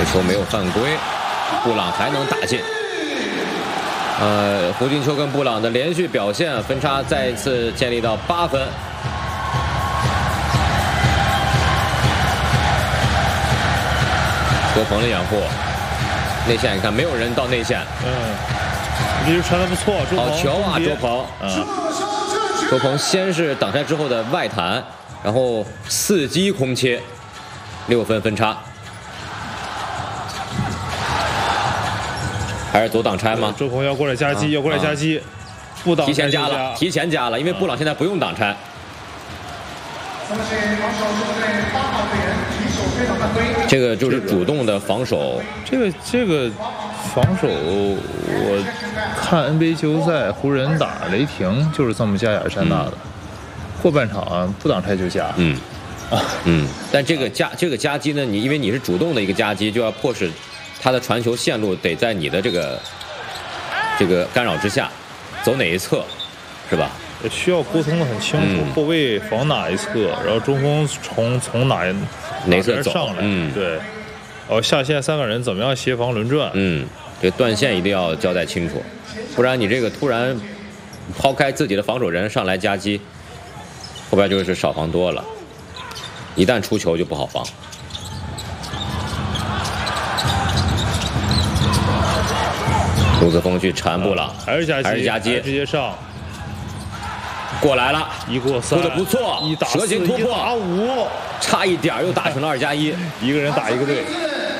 球没有犯规，布朗还能打进。胡金秋跟布朗的连续表现，分差再一次建立到8分。多鹏的掩护，内线你看没有人到内线。 这球传的不错， 好球啊，周鹏。周鹏先是挡拆之后的外弹，然后伺机空切，6分分差。还是左挡拆吗？ 周鹏要过来夹击，要过来夹击，不挡提前加了，提前加了，因为布朗现在不用挡拆。这个就是主动的防守。 这个防守，我看 NBA 季后赛湖人打雷霆就是这么加亚历山大的，后半场不挡拆就加。 但这个夹击呢，因为你是主动的一个夹击，就要迫使他的传球线路得在你的这个干扰之下，走哪一侧，是吧？ 需要沟通的很清楚，后卫防哪一侧，然后中锋从哪侧走上来，对，下线3个人怎么样协防轮转， 这断线一定要交代清楚，不然你这个突然抛开自己的防守人上来夹击，后边就是少防多了，一旦出球就不好防。卢子峰去缠布朗， 还是夹击，直接上。 过来了 ，1过3， 过得不错，蛇形突破， 1打5， 差一点又打成了2+1， 一个人打一个队。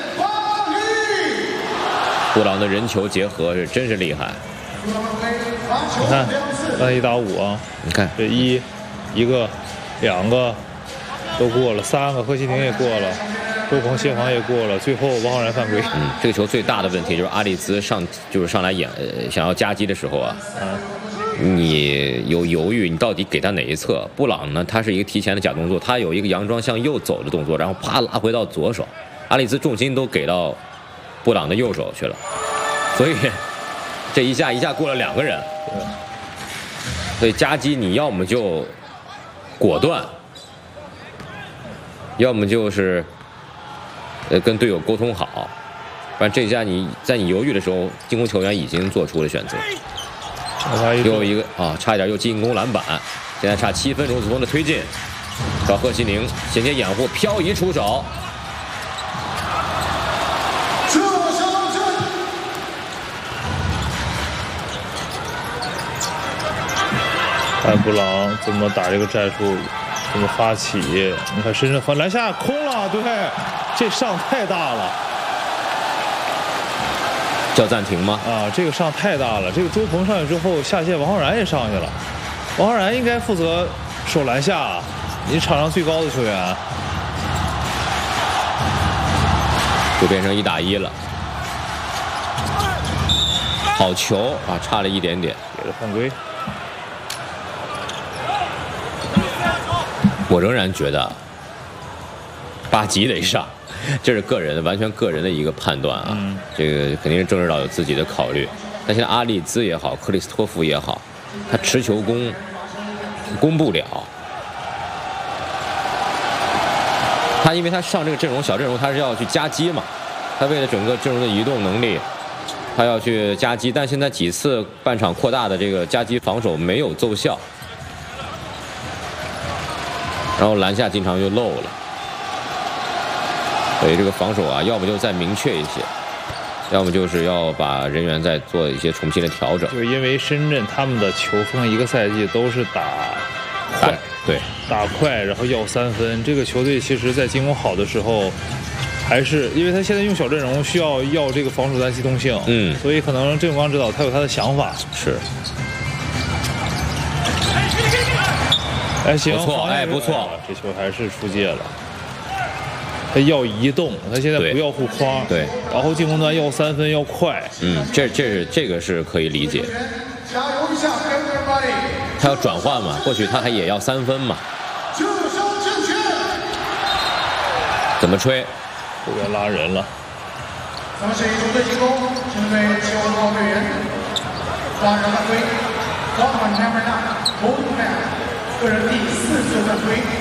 布朗的人球结合是真是厉害。 你看，刚才1打5啊， 你看这一个、2个都过了，3个，贺西宁也过了，周鹏协防也过了，最后王浩然犯规。 这个球最大的问题就是阿里兹上来想要夹击的时候啊。你有犹豫，你到底给他哪一侧？布朗呢？他是一个提前的假动作，他有一个佯装向右走的动作，然后啪拉回到左手。阿里兹重心都给到布朗的右手去了，所以这一下过了2个人。所以夹击你要么就果断，要么就是跟队友沟通好，不然这一下你在你犹豫的时候，进攻球员已经做出了选择。又一个差一点又进攻篮板，现在差7分，卢子峰的推进，找贺西宁衔接掩护，漂移出手。 看布朗怎么打这个战术，怎么发起？你看深深翻篮下空了，对，这上太大了。 叫暂停吗？ 这个上太大了。这个周鹏上去之后，下线王浩然也上去了。王浩然应该负责守篮下，你场上最高的球员。 就变成1打1了。好球差了一点点， 给了犯规。 我仍然觉得巴吉得上。这是完全个人的一个判断啊，这个肯定是郑指导有自己的考虑。但现在阿利兹也好，克里斯托弗也好，他持球攻不了。他因为他上这个小阵容，他是要去夹击嘛，他为了整个阵容的移动能力，他要去夹击。但现在几次半场扩大的这个夹击防守没有奏效，然后篮下经常就漏了。所以这个防守要么就再明确一些，要么就是要把人员再做一些重新的调整。 就是因为深圳他们的球风一个赛季都是打快， 对， 打快，然后要3分。这个球队其实在进攻好的时候，还是因为他现在用小阵容需要这个防守单机动性，所以可能郑永刚指导他有他的想法。 是。 行， 不错，不错， 这球还是出界了。他要移动，他现在不要护框， 对， 然后进攻端要3分，要快， 这个是可以理解。他要转换嘛，或许他也要3分嘛。怎么吹？ 后边拉人了。 咱们是球队进攻，针对7号队员，抓人犯规，高喊前面的红牌，个人第4次犯规。